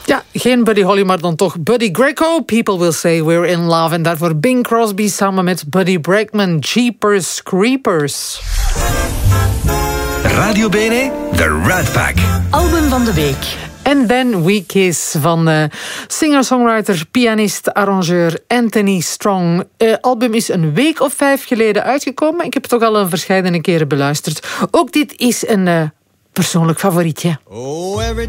Ja, geen Buddy Holly, maar dan toch Buddy Greco. People Will Say We're In Love. En daarvoor Bing Crosby samen met Buddy Bregman. Jeepers Creepers. Radio Bene, The Rat Pack. Album van de week. And Then We Kiss van singer-songwriter, pianist, arrangeur Anthony Strong. Album is een week of 5 geleden uitgekomen. Ik heb het toch al verscheidene keren beluisterd. Ook dit is een persoonlijk favorietje.